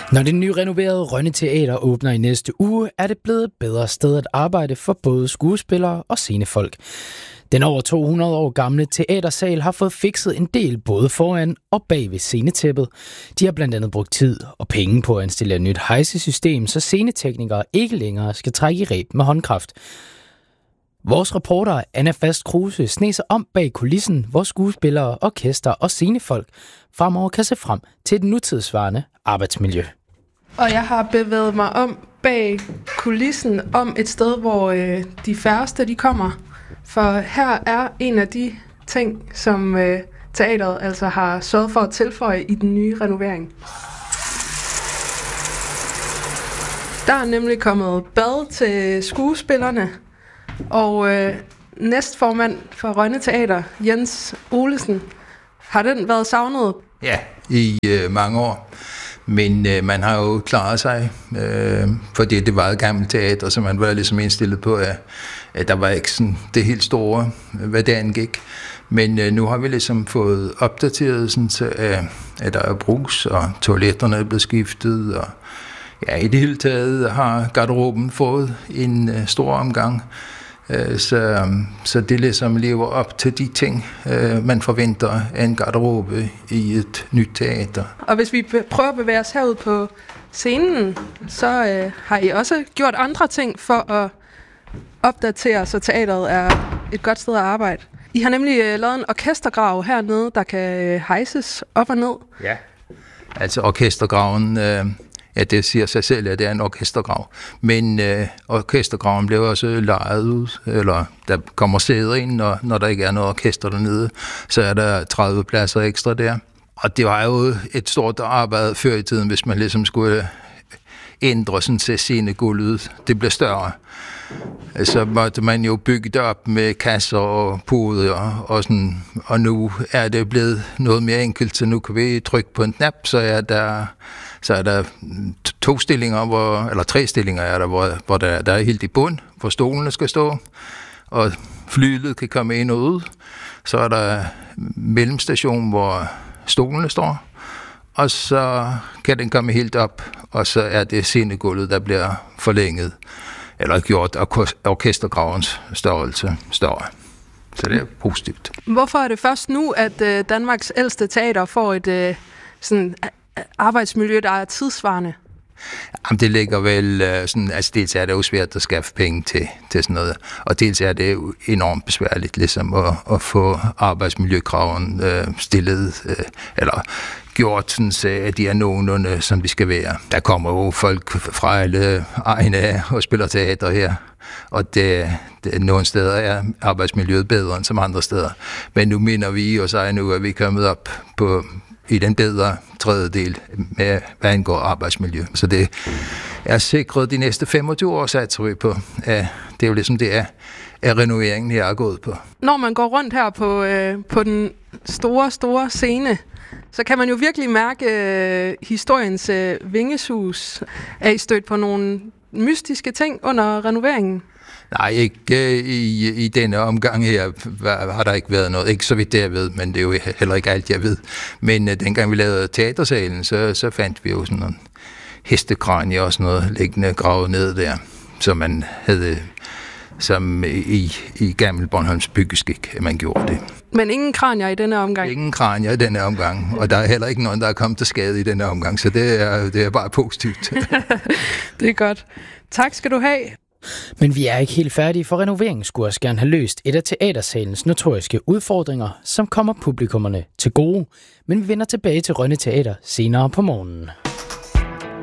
Når det nyrenoverede Rønne Teater åbner i næste uge, er det blevet et bedre sted at arbejde for både skuespillere og scenefolk. Den over 200 år gamle teatersal har fået fikset en del både foran og bag ved scenetæppet. De har blandt andet brugt tid og penge på at installere et nyt hejsesystem, så sceneteknikere ikke længere skal trække i reb med håndkraft. Vores reporter Anna Fast Kruse sneser om bag kulissen, hvor skuespillere, orkester og scenefolk fremover kan se frem til et nutidssvarende arbejdsmiljø. Og jeg har bevæget mig om bag kulissen om et sted, hvor de færreste de kommer. For her er en af de ting, som teateret altså har sørget for at tilføje i den nye renovering. Der er nemlig kommet bad til skuespillerne, og næstformand for Rønne Teater, Jens Olesen, har den været savnet? Ja, i mange år. Men man har jo klaret sig, fordi det var et gammelt teater, så man var ligesom indstillet på, at der var ikke sådan det helt store, hvad det angik. Men nu har vi ligesom fået opdateret, sådan, så, at der er brugs, og toiletterne er blevet skiftet, og ja, i det hele taget har garderoben fået en stor omgang. Så det ligesom lever op til de ting, man forventer af en garderobe i et nyt teater. Og hvis vi prøver at bevæge os herud på scenen, så har I også gjort andre ting for at opdatere, så teateret er et godt sted at arbejde. I har nemlig lavet en orkestergrav hernede, der kan hejses op og ned. Ja, altså orkestergraven... Ja, det siger sig selv, at det er en orkestergrav. Men orkestergraven bliver også lejet ud, eller der kommer sæder ind, når der ikke er noget orkester dernede, så er der 30 pladser ekstra der. Og det var jo et stort arbejde før i tiden, hvis man ligesom skulle ændre sådan til scenegulvet. Det blev større. Så måtte man jo bygge det op med kasser og puder og sådan. Og nu er det blevet noget mere enkelt, så nu kan vi trykke på en knap, så er der 2 stillinger, eller 3 stillinger er der, hvor der er helt i bund, hvor stolene skal stå, og flyet kan komme ind og ud. Så er der mellemstation, hvor stolene står, og så kan den komme helt op, og så er det scenegulvet, der bliver forlænget, eller gjort orkestergravens størrelse større. Så det er positivt. Hvorfor er det først nu, at Danmarks ældste teater får et sådan arbejdsmiljø, der er tidsvarende? Jamen, det ligger vel sådan, altså dels er det jo svært at skaffe penge til sådan noget, og dels er det jo enormt besværligt ligesom at få arbejdsmiljøkraven stillet, eller gjort sådan, så at de er nogenlunde, som vi skal være. Der kommer jo folk fra alle egne af og spiller teater her, og det nogle steder er arbejdsmiljøet bedre end som andre steder. Men nu mener vi jo så nu, at vi er kommet op i den bedre tredjedel med, hvad angår arbejdsmiljø. Så det er sikret de næste 25 år, satser vi på. Det er jo ligesom det er renoveringen her er gået på. Når man går rundt her på den store scene, så kan man jo virkelig mærke historiens vingesus. Er I stødt på nogle mystiske ting under renoveringen? Nej, ikke i denne omgang her har der ikke været noget. Ikke så vidt det jeg ved, men det er jo heller ikke alt jeg ved. Men dengang vi lavede teatersalen, så fandt vi jo sådan nogle hestekranier og sådan noget liggende gravet ned der, som man havde som i gammel Bornholms byggeskik, at man gjorde det. Men ingen kranier i denne omgang? Ingen kranier i denne omgang, og der er heller ikke nogen, der er kommet til skade i denne omgang, så det er bare positivt. Det er godt. Tak skal du have. Men vi er ikke helt færdige, for renoveringen skulle også gerne have løst et af teatersalens notoriske udfordringer, som kommer publikummerne til gode. Men vi vender tilbage til Rønne Teater senere på morgenen.